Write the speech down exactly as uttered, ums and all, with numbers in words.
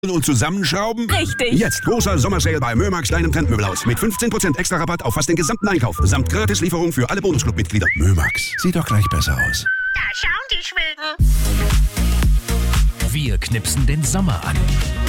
und zusammenschrauben? Richtig. Jetzt großer Sommersale bei Mömax, deinem Trendmöbelhaus. Mit fünfzehn Prozent extra Rabatt auf fast den gesamten Einkauf. Samt Gratislieferung für alle Bonusclub-Mitglieder. Mömax, sieht doch gleich besser aus. Da schauen die Schweden. Wir knipsen den Sommer an.